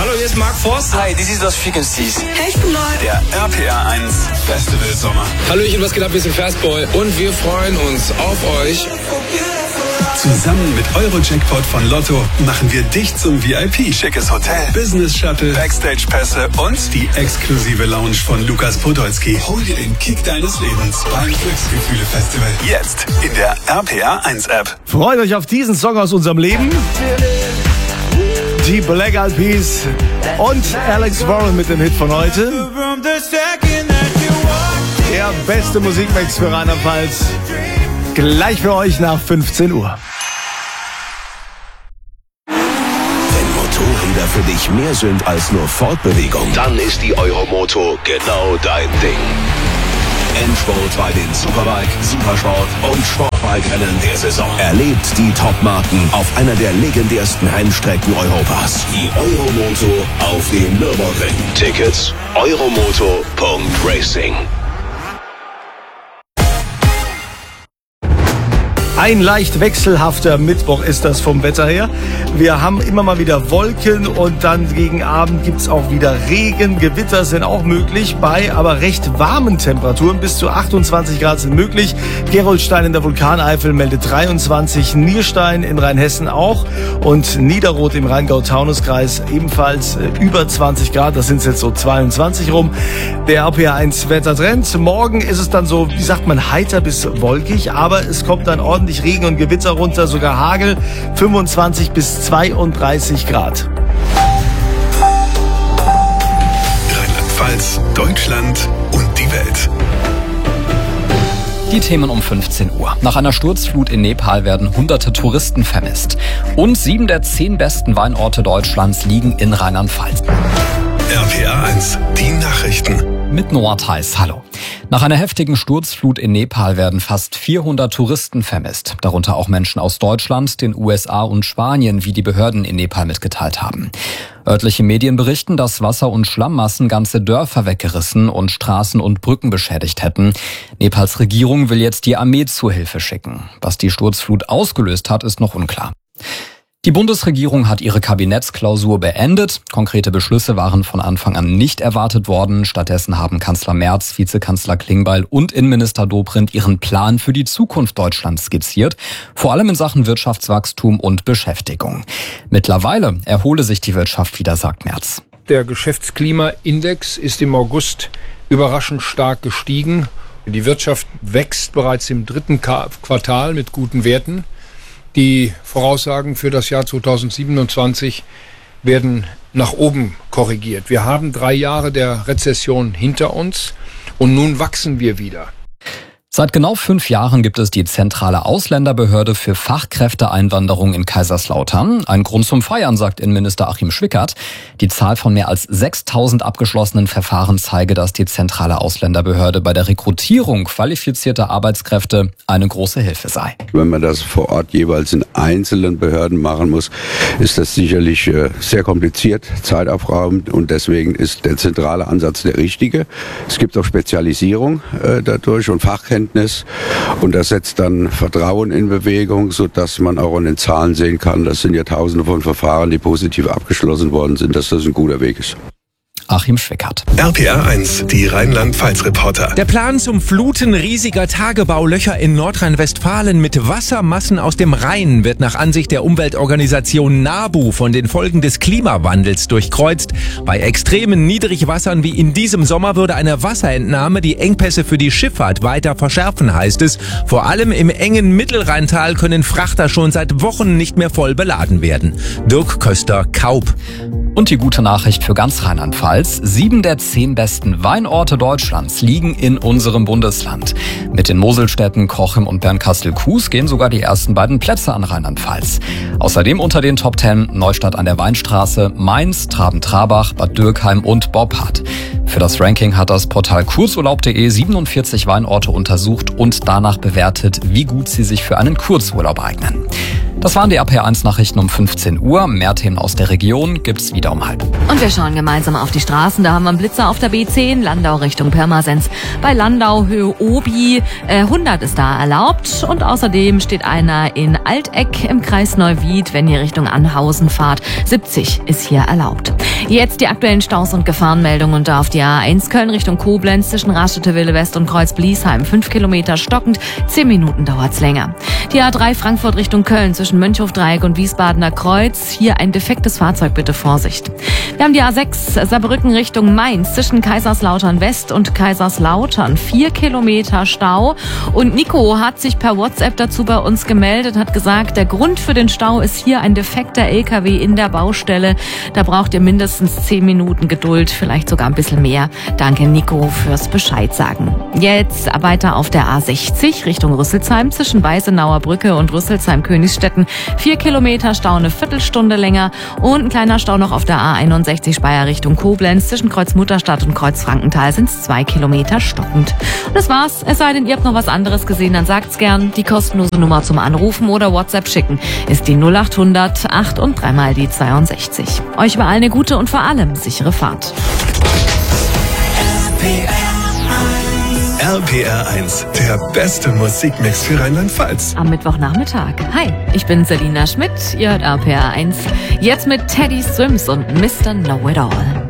Hallo, hier ist Mark Forster. Hi, this is Los Frequencies. Hey, ich bin neu. Der RPR 1 Festival Sommer. Hallöchen, was geht ab? Wir sind Fastboy und wir freuen uns auf euch. Zusammen mit Euro-Jackpot von Lotto machen wir dich zum VIP. Schickes Hotel, Business Shuttle, Backstage-Pässe und die exklusive Lounge von Lukas Podolski. Hol dir den Kick deines Lebens beim Glücksgefühle-Festival. Jetzt in der RPR 1 App. Freut euch auf diesen Song aus unserem Leben. Die Black Eyed Peas und Alex Warren mit dem Hit von heute. Der beste Musikmix für Rheinland-Pfalz. Gleich für euch nach 15 Uhr. Wenn Motorräder für dich mehr sind als nur Fortbewegung, dann ist die Euromoto genau dein Ding. Endspurt bei den Superbike, Supersport und Sportbike-Rennen der Saison. Erlebt die Top-Marken auf einer der legendärsten Rennstrecken Europas. Die Euromoto auf dem Nürburgring. Tickets euromoto.racing. Ein leicht wechselhafter Mittwoch ist das vom Wetter her. Wir haben immer mal wieder Wolken und dann gegen Abend gibt's auch wieder Regen. Gewitter sind auch möglich bei aber recht warmen Temperaturen. Bis zu 28 Grad sind möglich. Gerolstein in der Vulkaneifel meldet 23, Nierstein in Rheinhessen auch und Niederroth im Rheingau-Taunus-Kreis ebenfalls über 20 Grad. Das sind jetzt so 22 rum. Der RPR1 Wettertrend. Morgen ist es dann so, wie sagt man, heiter bis wolkig, aber es kommt dann ordentlich Regen und Gewitter runter, sogar Hagel, 25 bis 32 Grad. Rheinland-Pfalz, Deutschland und die Welt. Die Themen um 15 Uhr. Nach einer Sturzflut in Nepal werden hunderte Touristen vermisst. Und 7 der 10 besten Weinorte Deutschlands liegen in Rheinland-Pfalz. RPR 1, die Nachrichten. Mit Noah Theis, hallo. Nach einer heftigen Sturzflut in Nepal werden fast 400 Touristen vermisst. Darunter auch Menschen aus Deutschland, den USA und Spanien, wie die Behörden in Nepal mitgeteilt haben. Örtliche Medien berichten, dass Wasser- und Schlammmassen ganze Dörfer weggerissen und Straßen und Brücken beschädigt hätten. Nepals Regierung will jetzt die Armee zur Hilfe schicken. Was die Sturzflut ausgelöst hat, ist noch unklar. Die Bundesregierung hat ihre Kabinettsklausur beendet. Konkrete Beschlüsse waren von Anfang an nicht erwartet worden. Stattdessen haben Kanzler Merz, Vizekanzler Klingbeil und Innenminister Dobrindt ihren Plan für die Zukunft Deutschlands skizziert. Vor allem in Sachen Wirtschaftswachstum und Beschäftigung. Mittlerweile erhole sich die Wirtschaft wieder, sagt Merz. Der Geschäftsklimaindex ist im August überraschend stark gestiegen. Die Wirtschaft wächst bereits im 3. Quartal mit guten Werten. Die Voraussagen für das Jahr 2027 werden nach oben korrigiert. Wir haben 3 Jahre der Rezession hinter uns und nun wachsen wir wieder. Seit genau 5 Jahren gibt es die zentrale Ausländerbehörde für Fachkräfteeinwanderung in Kaiserslautern. Ein Grund zum Feiern, sagt Innenminister Achim Schwickert. Die Zahl von mehr als 6.000 abgeschlossenen Verfahren zeige, dass die zentrale Ausländerbehörde bei der Rekrutierung qualifizierter Arbeitskräfte eine große Hilfe sei. Wenn man das vor Ort jeweils in einzelnen Behörden machen muss, ist das sicherlich sehr kompliziert, zeitaufraubend und deswegen ist der zentrale Ansatz der richtige. Es gibt auch Spezialisierung dadurch und Fachkenntnis. Und das setzt dann Vertrauen in Bewegung, sodass man auch an den Zahlen sehen kann, das sind ja Tausende von Verfahren, die positiv abgeschlossen worden sind, dass das ein guter Weg ist. Achim Schwickert. RPR 1, die Rheinland-Pfalz-Reporter. Der Plan zum Fluten riesiger Tagebaulöcher in Nordrhein-Westfalen mit Wassermassen aus dem Rhein wird nach Ansicht der Umweltorganisation NABU von den Folgen des Klimawandels durchkreuzt. Bei extremen Niedrigwassern wie in diesem Sommer würde eine Wasserentnahme die Engpässe für die Schifffahrt weiter verschärfen, heißt es. Vor allem im engen Mittelrheintal können Frachter schon seit Wochen nicht mehr voll beladen werden. Dirk Köster, Kaub. Und die gute Nachricht für ganz Rheinland-Pfalz. 7 der 10 besten Weinorte Deutschlands liegen in unserem Bundesland. Mit den Moselstädten Cochem und Bernkastel-Kues gehen sogar die ersten beiden Plätze an Rheinland-Pfalz. Außerdem unter den Top 10 Neustadt an der Weinstraße, Mainz, Traben-Trarbach, Bad Dürkheim und Boppard. Für das Ranking hat das Portal Kurzurlaub.de 47 Weinorte untersucht und danach bewertet, wie gut sie sich für einen Kurzurlaub eignen. Das waren die RPR1-Nachrichten um 15 Uhr. Mehr Themen aus der Region gibt's wieder um 12:30. Und wir schauen gemeinsam auf die Straßen. Da haben wir einen Blitzer auf der B10, Landau Richtung Pirmasens. Bei Landau Höhe Obi, 100 ist da erlaubt. Und außerdem steht einer in Alteck im Kreis Neuwied, wenn ihr Richtung Anhausen fahrt. 70 ist hier erlaubt. Jetzt die aktuellen Staus und Gefahrenmeldungen und auf die A1 Köln Richtung Koblenz zwischen Raschete-Wille West und Kreuz-Bliesheim. 5 Kilometer stockend, 10 Minuten dauert's länger. Die A3 Frankfurt Richtung Köln zwischen Mönchhofdreieck und Wiesbadener Kreuz. Hier ein defektes Fahrzeug, bitte Vorsicht. Wir haben die A6 Saarbrücken Richtung Mainz zwischen Kaiserslautern West und Kaiserslautern. 4 Kilometer Stau. Und Nico hat sich per WhatsApp dazu bei uns gemeldet, hat gesagt, der Grund für den Stau ist hier ein defekter LKW in der Baustelle. Da braucht ihr mindestens 10 Minuten Geduld, vielleicht sogar ein bisschen mehr. Danke Nico fürs Bescheid sagen. Jetzt weiter auf der A60 Richtung Rüsselsheim zwischen Weißenauer Brücke und Rüsselsheim-Königsstetten. 4 Kilometer Stau, eine Viertelstunde länger. Und ein kleiner Stau noch auf der A61 Speyer Richtung Koblenz. Zwischen Kreuz Mutterstadt und Kreuz Frankenthal sind es 2 Kilometer stockend. Und das war's. Es sei denn, ihr habt noch was anderes gesehen, dann sagt's gern. Die kostenlose Nummer zum Anrufen oder WhatsApp schicken ist die 0800 8 und 3 mal die 62. Euch überall eine gute und vor allem sichere Fahrt. RPR 1, der beste Musikmix für Rheinland-Pfalz. Am Mittwochnachmittag. Hi, ich bin Selina Schmidt. Ihr hört RPR 1. Jetzt mit Teddy Swims und Mr. Know It All.